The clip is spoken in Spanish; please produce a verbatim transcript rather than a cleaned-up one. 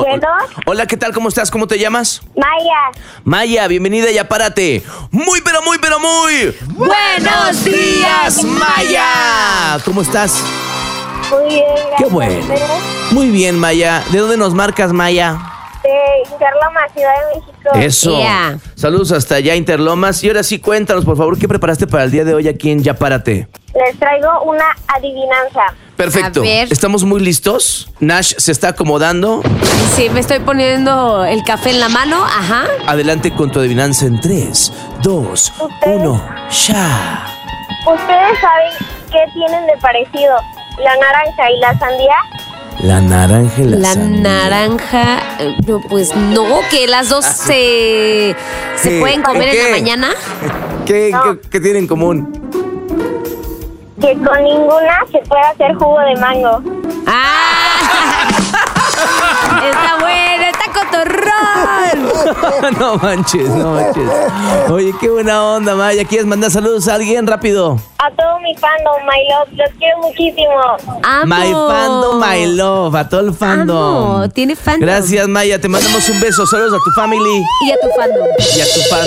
Bueno. Hola, ¿qué tal? ¿Cómo estás? ¿Cómo te llamas? Maya. Maya, bienvenida y párate. Muy, pero muy, pero muy... ¡Buenos días, Maya! ¿Cómo estás? Muy bien, gracias. Qué bueno. Muy bien, Maya. ¿De dónde nos marcas, Maya? De Interlomas, Ciudad de México. Eso. Yeah. Saludos hasta allá, Interlomas. Y ahora sí, cuéntanos, por favor, ¿qué preparaste para el día de hoy aquí en Ya Párate? Les traigo una adivinanza. Perfecto. A ver. ¿Estamos muy listos? Nash se está acomodando. Sí, me estoy poniendo el café en la mano. Ajá. Adelante con tu adivinanza en tres, dos, uno, ya. ¿Ustedes saben qué tienen de parecido la naranja y la sandía? La naranja y la, La sandía. naranja, eh, no, pues no, que las dos se, se ¿Qué? pueden comer ¿Qué? en la mañana. ¿Qué, No. qué, qué tienen en común? Que con ninguna se puede hacer jugo de mango. ¡Ah! Está bueno, está cotorrón. No manches, no manches. Oye, qué buena onda, Maya. ¿Quieres mandar saludos a alguien rápido? A todo mi fandom, my love, los quiero muchísimo. Amo. My fandom, my love, a todo el fandom. Amo, tiene fandom. Gracias, Maya. Te mandamos un beso. Saludos a tu family Y a tu fandom. y a tu fandom.